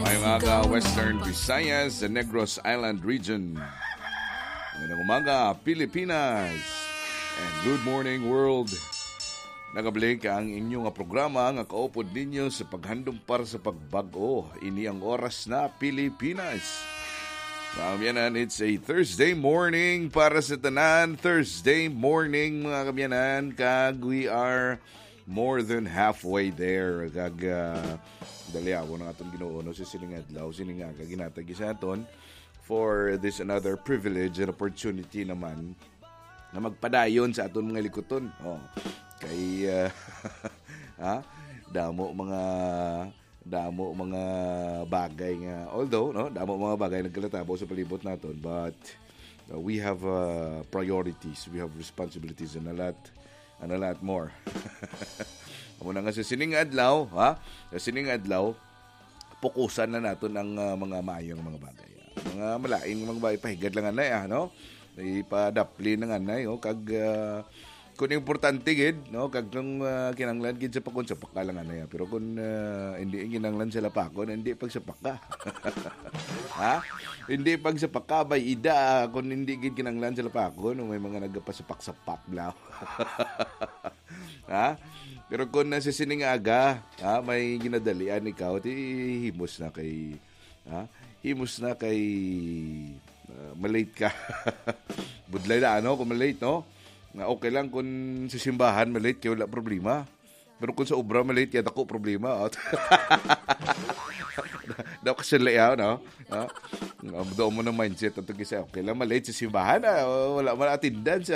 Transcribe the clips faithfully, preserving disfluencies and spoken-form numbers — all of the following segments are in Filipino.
umaga, Western Visayas, the Negros Island region. Magandang umaga, Pilipinas. And good morning, world. Nagabalik ang inyong programa nga kaupod ninyo sa paghandom para sa pagbago. Ini ang oras na Pilipinas. Kamyanan, it's a Thursday morning para sa tanan. Thursday morning, mga kamyanan. Kag we are more than halfway there. Kag uh, dali ako na atong Ginoo no si siningadlaw sininga kag ginatagi sa aton for this another privilege and opportunity naman na magpadayon sa aton mga likuton. Oh, kay uh, ha damo mga damo mga bagay nga although no damo mga bagay nagkalatabo sa palibot naton but uh, we have uh, priorities, we have responsibilities and a lot and a lot more. Amo na nga sa sining adlaw, ha? Sa sining adlaw, pukusan na naton ang uh, mga mayong mga bagay. Mga malaing mga bagay pahigad lang anay, ah, no? Ipadapli na anay, oh, kag uh, kung importante gid, no? Kag nung uh, kinanglan gid sa pakon sa pakka lang anay, pero kung uh, hindi kinanglan sa lapakon, hindi pag sa pakka. Ha? Hindi pag sa pakka bay ida kung hindi gid kinanglan sa lapakon, no? May mga nagapasapak-sapak blaw. Ha? Pero kung nasa sining aga, ha, may ginadalian ikaw, ti himos na kay ha? Himos na kay uh, malate ka. Budlay na ano kung malate, no? Na okay lang kung sa simbahan malate kaya wala problema. Pero kung sa obra malate kaya dako problema. Daw kasi layaw, no? Ha? Daw mo na mindset at kasi okay lang malate sa simbahan, ah, wala man attendance.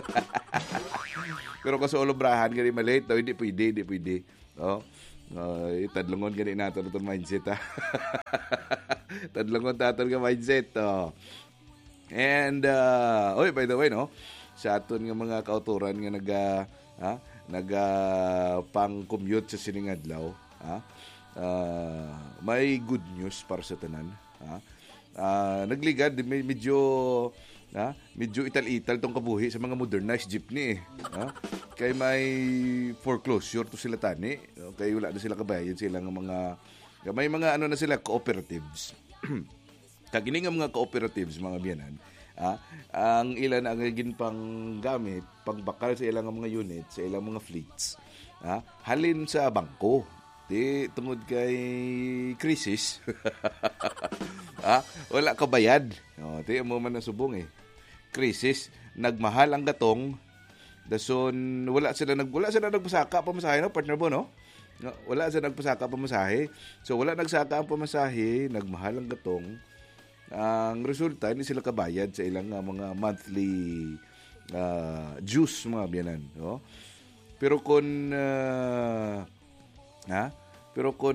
Pero kasi olobrahan gani malate daw hindi pwede, hindi pwede. No? Uh, itadlongon gani nato itong mindset, ha. Tadlongon taton nga mindset, oh. And uh, oy, by the way, no, sa aton nga mga kauturan nga naga ha, naga pang-commute sa sining adlaw, ha. Uh, may good news para sa tanan, ha. Uh, nagligad medyo ha, medyo ital-ital tong kabuhi sa mga modernized jeepney, ha. Kay may foreclosure to sila tani, no? Kay wala na sila kabayan sila ng mga may mga ano na sila cooperatives. Kag ini nga mga cooperatives mga biyanan, ha, ang ilan ang gin pang gamit pagbakal sa ilang mga units, sa ilang mga fleets, ha, halin sa bangko. Di tungod kay krisis. Ha, wala ka bayad. O, di mo man nasubong eh. Krisis, nagmahal ang gatong. Dason wala sila nag wala sila nagpasaka pamasahe, no, partner mo, no? Wala sila nagpasaka pamasahe. So wala nagsaka ang pamasahe, nagmahal ang gatong. Ang resulta hindi sila kabayad sa ilang uh, mga monthly uh, dues mga biyanan, no? Pero kung uh, ha? Pero kung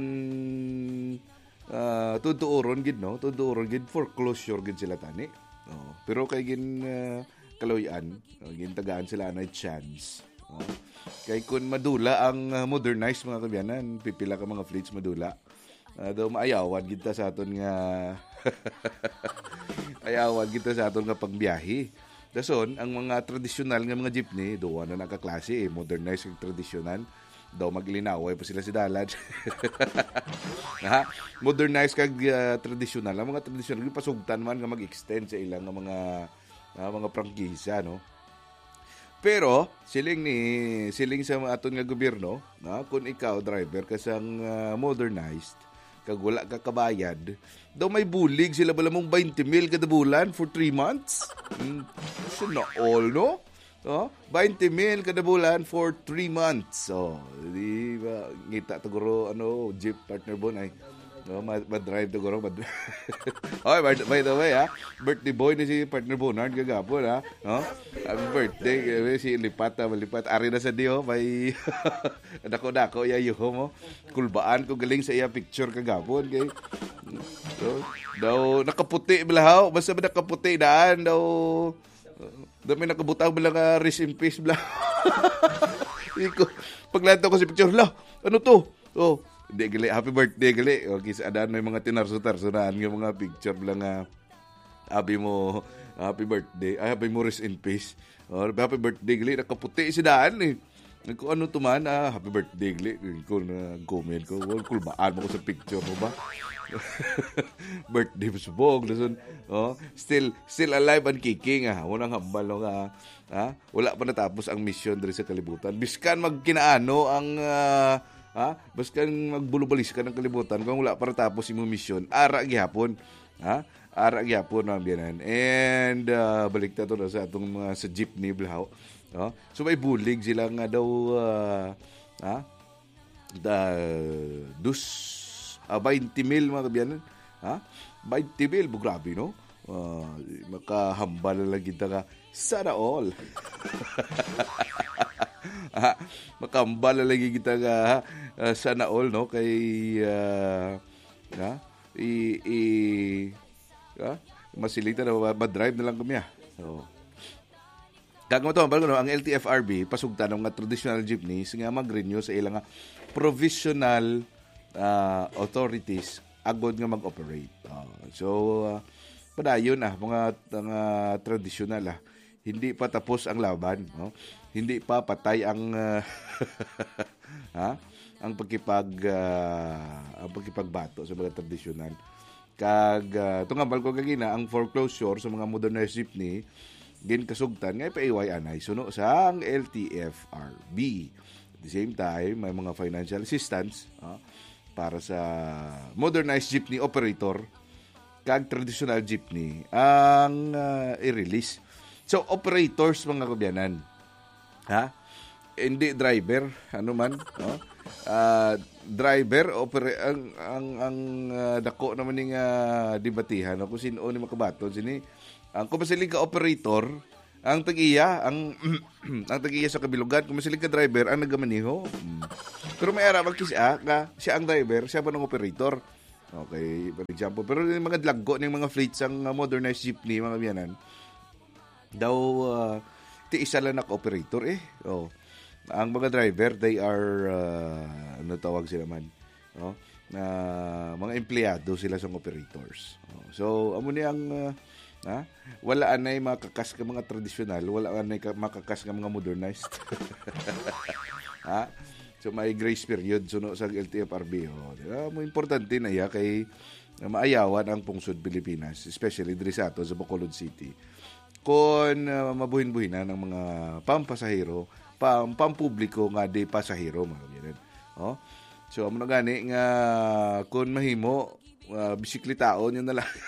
uh, tutuoron gid, no? Tutuoron gid foreclosure gid sila tani. No? Pero kay gin uh, kaloyan, no? Gin tagaan sila na chance. No? Kay kun madula ang uh, modernized mga kabyanan, pipila ka mga fleets madula. Uh, daw maayawan gid ta sa aton nga ayawan gid ta sa aton nga pagbiyahe. Dason ang mga tradisyonal nga mga jeepney, duwa na nakaklase eh, modernized ug tradisyonal. Daw maglinaway pa sila si Dalad. Ha? Modernized kag uh, tradisyonal. Ang mga tradisyonal pasugtan man nga mag-extend sa ilang mga uh, mga prangkisa, no. Pero siling ni siling sa aton nga gobyerno, na kung ikaw driver ka sang uh, modernized kag wala ka kabayad, daw may bulig sila bala mong twenty mil kada bulan for three months. Mm, so na all, no? Oh, twenty mil kada bulan for three months. So, di ba ngita to guro ano jeep partner bon ay no, ma-drive to guro. Oy, by, by the way, ha, birthday boy ni si partner Bonard gagapon, ha. No? Happy birthday si lipat ta malipat ari na sa dio may dako-dako ya yuho mo. Kulbaan ko galing sa iya picture kagapon kay so, daw nakaputi bilahaw, basta ba nakaputi daan daw. Dami nakabutang bilang uh, rest in peace bla. Iko paglantaw ko si picture la. Ano to? Oh, di gali happy birthday gali. Okay, sa adan may mga tinarso-tarsonan nga mga picture bilang uh, abi mo happy birthday. Ay happy mo rest in peace. Oh, happy birthday gali nakaputi si daan eh. Ko ano to man, ah, happy birthday gali. Ko na comment ko, well, kulbaan mo ko sa picture mo ba? Birthday subog dason. Oh, still still alive and kicking ah. Unang hambal nga ha? Wala pa natapos ang mission diri sa kalibutan. Biskan magkinaano ang uh, ha? Biskan magbulubalis ka ng kalibutan kung wala pa natapos imong mission, ara gyapon. Ha? Ara gyapon ang biyanan. And uh, balik ta to sa atong mga sa jeepney blahaw. Oh, so may bulig sila nga daw uh, ha? Da dus uh, twenty mil mga kabiyanan. Ha? twenty mil, bu grabe no? Uh, makahambal lang kita ka sana all. ha? Makahambal lang kita ka uh, sana all no? Kay uh, ha? I, i ha? Masilita na ma-drive na lang kami ha. So, kagamo to, no? Ang L T F R B pasugtan ng mga traditional jeepneys nga mag-renew sa ilang provisional uh, authorities agod nga mag-operate. Uh, so, uh, padayon ah, mga, mga traditional ah. Hindi pa tapos ang laban. No? Hindi pa patay ang uh, ha? ang pagkipag uh, ang pagkipagbato sa mga tradisyonal. Kag uh, tungabal ko kagina ang foreclosure sa mga modernized jeepney gin kasugtan nga ipa-iway anay suno sa ang L T F R B. At the same time, may mga financial assistance uh, para sa modernized jeepney operator kag traditional jeepney ang uh, i-release. So operators mga kabyanan, ha? Hindi driver, ano man, no? Uh, driver opera- ang ang ang uh, dako naman ning uh, debatihan no? Kung sino ni makabaton sini ang kung masilig ka operator ang tag-iya ang ang tag-iya sa kabilugan kung masilig ka driver ang nagamaniho. Hmm. Pero may ara magkisa ka siya ang driver siya pa ng operator. Okay, for example, pero yung mga dlaggo ng mga fleets ang uh, modernized jeepney mga biyanan daw uh, ti isa lang na operator eh. Oh. Ang mga driver, they are, uh, ano tawag sila man, no? Na mga empleyado sila sa operators. So, amo ni ang, uh, ha? Wala anay makakas ka mga tradisyonal, wala anay makakas ka mga modernized. ha? So, may grace period suno sa L T F R B. Oh. Uh, mo importante na ya kay uh, maayawan ang pungsod Pilipinas, especially diri sa ato sa Bacolod City. Kung uh, mabuhin-buhin na ng mga pampasahero, pam pampubliko nga di pasahero mga ganyan. Oh. So amo na gani nga kun mahimo uh, bisikletaon yun na lang.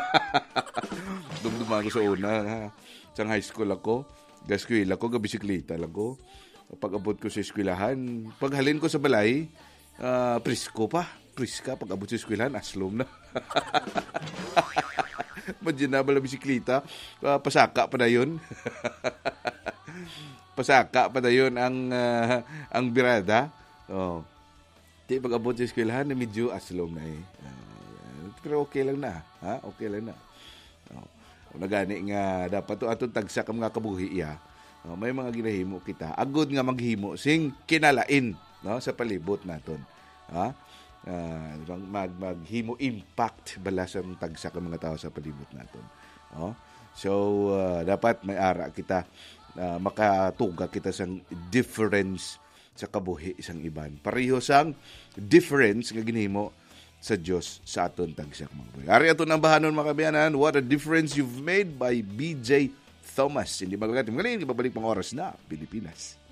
Dumduman ko sa una ha. Sa high school ako, ga eskwela ko ga bisikleta lang ko. Pag abot ko sa eskwelahan, paghalin ko sa balay, uh, prisko pa, priska pag abot sa eskwelahan aslom na. Madyan na bala bisikleta, uh, pasaka pa na yun. Pasaka pa na yun ang, uh, ang birada. Oh. Di pag-abot sa eskwelahan, medyo aslom na eh. Uh, pero okay lang na. Ha? Okay lang na. Oh. Nagani nga, dapat to atong tagsa ka mga kabuhi iya. Oh, may mga ginahimo kita. Agod nga maghimo sing kinalain no, sa palibot naton. Ha? Uh, mag, maghimo impact bala sa tagsa ka mga tao sa palibot naton. Oh. So, uh, dapat may ara kita Uh, makatuga kita sang difference sa kabuhi isang iban. Pareho sang difference nga ginhimo sa Dios sa aton tagsa mga buhi. Ari aton ang bahanon mga kabayanan, What a Difference You've Made by B J Thomas. Hindi maglagat. Ngayon, ibabalik pang oras na Pilipinas.